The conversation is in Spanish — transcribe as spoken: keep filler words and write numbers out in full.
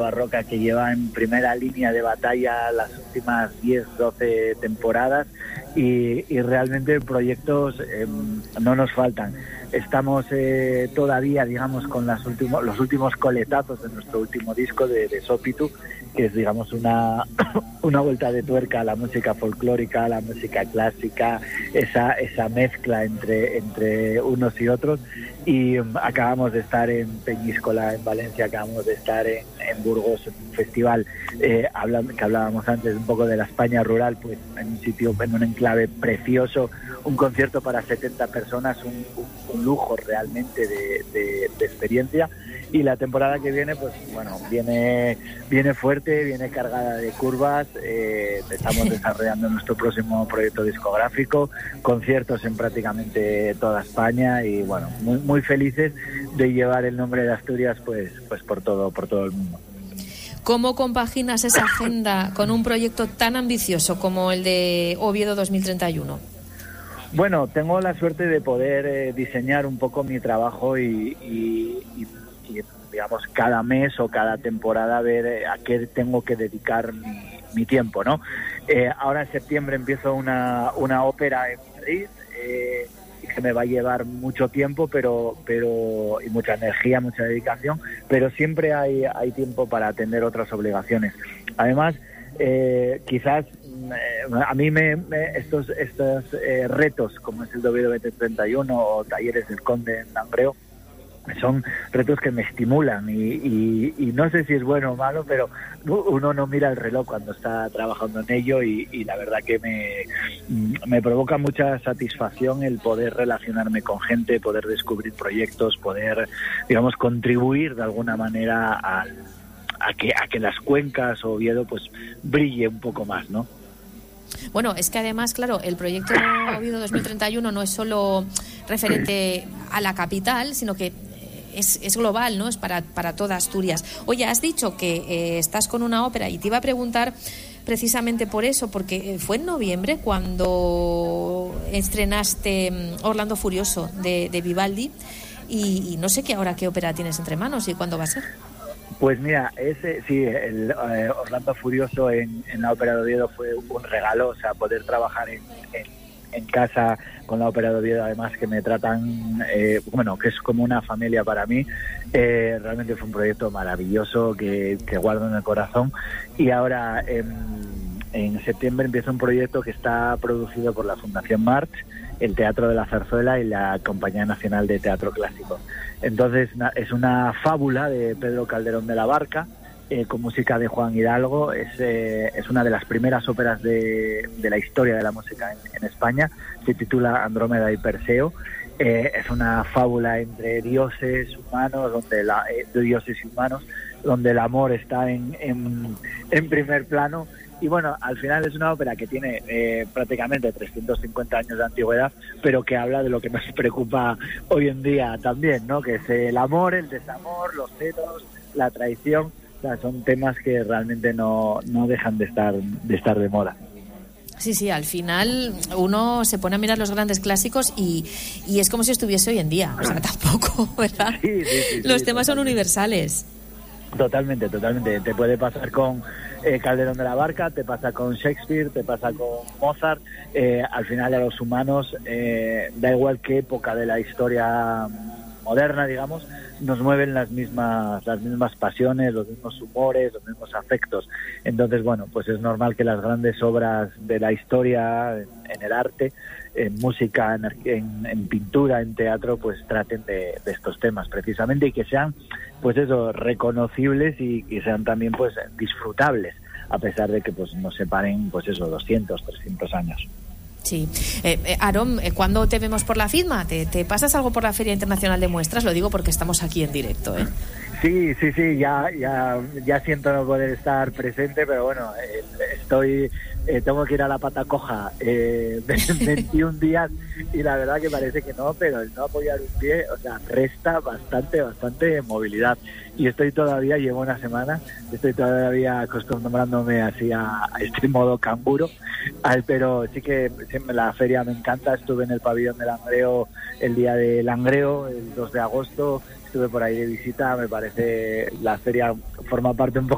Barroca, que lleva en primera línea de batalla las últimas diez, doce temporadas y, y realmente proyectos eh, no nos faltan. Estamos eh, todavía, digamos, con las últimos, los últimos coletazos de nuestro último disco de, de Sopitu, que es, digamos, una, una vuelta de tuerca a la música folclórica, a la música clásica, esa, esa mezcla entre, entre unos y otros. Y um, acabamos de estar en Peñíscola, en Valencia, acabamos de estar en, en Burgos, en un festival eh, hablando, que hablábamos antes un poco de la España rural, pues en un sitio, en un enclave precioso, un concierto para setenta personas, un, un, un lujo realmente de, de, de experiencia. Y la temporada que viene, pues bueno, viene viene fuerte, viene cargada de curvas. Eh, estamos desarrollando nuestro próximo proyecto discográfico, conciertos en prácticamente toda España y bueno, muy muy felices de llevar el nombre de Asturias pues pues por todo por todo el mundo. ¿Cómo compaginas esa agenda con un proyecto tan ambicioso como el de Oviedo dos mil treinta y uno? Bueno, tengo la suerte de poder eh, diseñar un poco mi trabajo y, y, y y digamos cada mes o cada temporada ver a qué tengo que dedicar mi, mi tiempo, ¿no? Eh, ahora en septiembre empiezo una, una ópera en Madrid eh, que me va a llevar mucho tiempo pero pero y mucha energía, mucha dedicación, pero siempre hay, hay tiempo para atender otras obligaciones. Además, eh, quizás eh, a mí me, me estos, estos eh, retos como es el de Oviedo veinte treinta y uno o Talleres del Conde en Langreo son retos que me estimulan y, y, y no sé si es bueno o malo, pero uno no mira el reloj cuando está trabajando en ello y, y la verdad que me, me provoca mucha satisfacción el poder relacionarme con gente, poder descubrir proyectos, poder, digamos, contribuir de alguna manera a, a, que, a que las cuencas o Oviedo pues brille un poco más, ¿no? Bueno, es que además, claro, el proyecto Oviedo dos mil treinta y uno no es solo referente a la capital, sino que es, es global, ¿no? Es para, para toda Asturias. Oye, has dicho que eh, estás con una ópera y te iba a preguntar precisamente por eso, porque fue en noviembre cuando estrenaste Orlando Furioso de, de Vivaldi y, y no sé qué ahora qué ópera tienes entre manos y cuándo va a ser. Pues mira, ese sí, el eh, Orlando Furioso en, en la Ópera de Oviedo fue un, un regalo, o sea, poder trabajar en, en, en casa con la Ópera de Oviedo, además que me tratan, eh, bueno, que es como una familia para mí, eh, realmente fue un proyecto maravilloso que, que guardo en el corazón. Y ahora en, en septiembre empieza un proyecto que está producido por la Fundación March, el Teatro de la Zarzuela y la Compañía Nacional de Teatro Clásico. Entonces es una fábula de Pedro Calderón de la Barca, eh, con música de Juan Hidalgo. Es, eh, es una de las primeras óperas de, de la historia de la música en, en España. Se titula Andrómeda y Perseo. Eh, es una fábula entre dioses humanos, donde la, eh, de dioses y humanos, donde el amor está en, en, en primer plano. Y bueno, al final es una ópera que tiene eh, prácticamente trescientos cincuenta años de antigüedad, pero que habla de lo que nos preocupa hoy en día también, ¿no? Que es el amor, el desamor, los celos, la traición. O sea, son temas que realmente no, no dejan de estar, de estar de moda. Sí, sí, al final uno se pone a mirar los grandes clásicos y, y es como si estuviese hoy en día. O sea, tampoco, ¿verdad? Sí, sí, sí, los sí, temas son universales. Totalmente, totalmente. Te puede pasar con eh, Calderón de la Barca, te pasa con Shakespeare, te pasa con Mozart. Eh, al final a los humanos, eh, da igual qué época de la historia moderna, digamos, nos mueven las mismas las mismas pasiones, los mismos humores, los mismos afectos. Entonces, bueno, pues es normal que las grandes obras de la historia, en, en el arte, en música, en, en, en pintura, en teatro, pues traten de, de estos temas precisamente y que sean, pues eso, reconocibles y que sean también, pues, disfrutables, a pesar de que, pues, nos separen, pues eso, doscientos, trescientos años. Sí. Eh, eh, Aarón, eh, ¿cuándo te vemos por la FIDMA? ¿Te, ¿Te pasas algo por la Feria Internacional de Muestras? Lo digo porque estamos aquí en directo, ¿eh? Sí, sí, sí, ya, ya, ya siento no poder estar presente, pero bueno, eh, estoy, eh, tengo que ir a la pata coja eh, veintiún días y la verdad que parece que no, pero el no apoyar un pie, o sea, resta bastante, bastante movilidad. Y estoy todavía, llevo una semana, estoy todavía acostumbrándome así a, a este modo canguro, al, pero sí que siempre la feria me encanta. Estuve en el pabellón de Langreo el día de Langreo, el dos de agosto, estuve por ahí de visita. Me parece la feria forma parte un poco